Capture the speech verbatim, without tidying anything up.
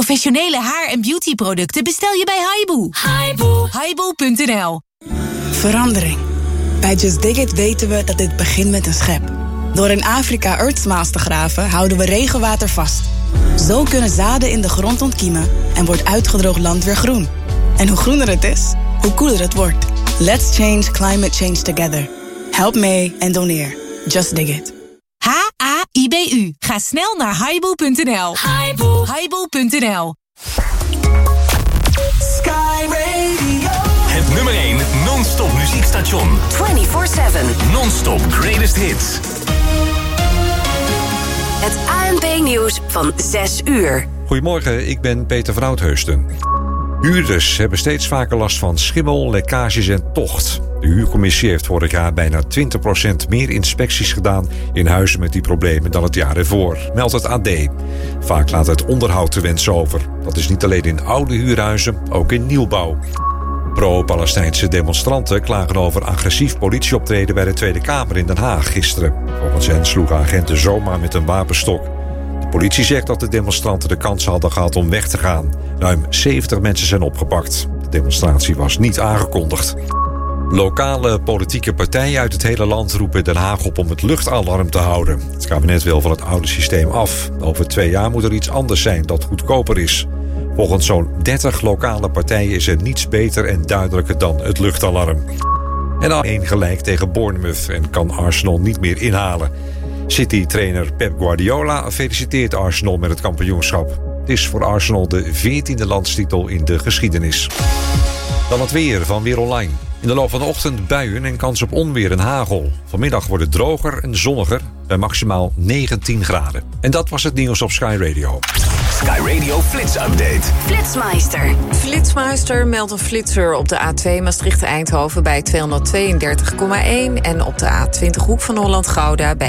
Professionele haar- en beautyproducten bestel je bij Haibu. Haibu. Haibu punt n l. Verandering. Bij Just Dig It weten we dat dit begint met een schep. Door in Afrika Earthsmaals te graven houden we regenwater vast. Zo kunnen zaden in de grond ontkiemen en wordt uitgedroogd land weer groen. En hoe groener het is, hoe koeler het wordt. Let's change climate change together. Help mee en doneer. Just Dig It. H A I B U. Ga snel naar haibu punt n l. Haibu. haibu punt n l. Sky Radio. Het nummer één non-stop muziekstation. vierentwintig zeven. Non-stop greatest hits. Het A N P-nieuws van zes uur. Goedemorgen, ik ben Peter van Oudheusden. Huurders hebben steeds vaker last van schimmel, lekkages en tocht. De huurcommissie heeft vorig jaar bijna twintig procent meer inspecties gedaan in huizen met die problemen dan het jaar ervoor, meldt het A D. Vaak laat het onderhoud te wensen over. Dat is niet alleen in oude huurhuizen, ook in nieuwbouw. Pro-Palestijnse demonstranten klagen over agressief politieoptreden bij de Tweede Kamer in Den Haag gisteren. Volgens hen sloegen agenten zomaar met een wapenstok. De politie zegt dat de demonstranten de kans hadden gehad om weg te gaan. Ruim zeventig mensen zijn opgepakt. De demonstratie was niet aangekondigd. Lokale politieke partijen uit het hele land roepen Den Haag op om het luchtalarm te houden. Het kabinet wil van het oude systeem af. Over twee jaar moet er iets anders zijn dat goedkoper is. Volgens zo'n dertig lokale partijen is er niets beter en duidelijker dan het luchtalarm. En al één gelijk tegen Bournemouth en kan Arsenal niet meer inhalen. City-trainer Pep Guardiola feliciteert Arsenal met het kampioenschap. Het is voor Arsenal de veertiende landstitel in de geschiedenis. Dan het weer van Weer Online. In de loop van de ochtend buien en kans op onweer en hagel. Vanmiddag wordt het droger en zonniger bij maximaal negentien graden. En dat was het nieuws op Sky Radio. Sky Radio Flits Update. Flitsmeister. Flitsmeister meldt een flitser op de A twee Maastricht-Eindhoven bij tweehonderdtweeëndertig komma één... en op de A twintig Hoek van Holland-Gouda bij